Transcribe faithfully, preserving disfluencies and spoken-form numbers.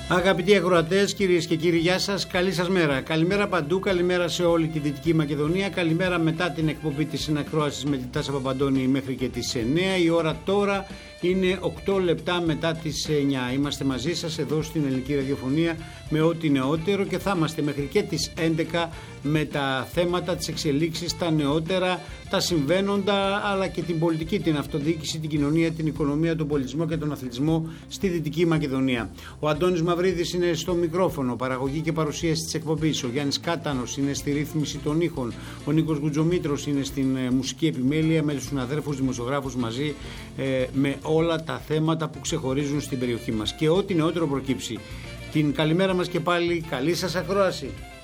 Αγαπητοί ακροατές, κυρίες και κύριοι, γεια σας, καλή σας μέρα. Καλημέρα παντού, καλημέρα σε όλη τη Δυτική Μακεδονία. Καλημέρα μετά την εκπομπή της συνακρόασης με την Τάσα Παπαντώνη μέχρι και τις εννιά. Η ώρα τώρα είναι οκτώ λεπτά μετά τις εννιά. Είμαστε μαζί σας εδώ στην Ελληνική Ραδιοφωνία με ό,τι νεότερο και θα είμαστε μέχρι και τις έντεκα με τα θέματα, τις εξελίξεις, τα νεότερα, τα συμβαίνοντα, αλλά και την πολιτική, την αυτοδιοίκηση, την κοινωνία, την οικονομία, τον πολιτισμό και τον αθλητισμό στη Δυτική Μακεδονία. Ο Αντώνης Μαυρίδης είναι στο μικρόφωνο, παραγωγή και παρουσίαση της εκπομπής. Ο Γιάννης Κάτανος είναι στη ρύθμιση των ήχων. Ο Νίκος Γκουτζομήτρος είναι στην ε, μουσική επιμέλεια με τους συναδέλφους δημοσιογράφους μαζί ε, με όλα τα θέματα που ξεχωρίζουν στην περιοχή μας. Και ό,τι νεότερο προκύψει. Την καλημέρα μας και πάλι, καλή σας ακρόαση.